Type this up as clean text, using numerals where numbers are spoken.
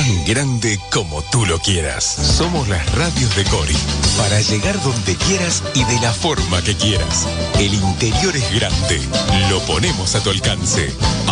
tan grande como tú lo quieras. Somos las radios de Cori, para llegar donde quieras y de la forma que quieras. El interior es grande, lo ponemos a tu alcance.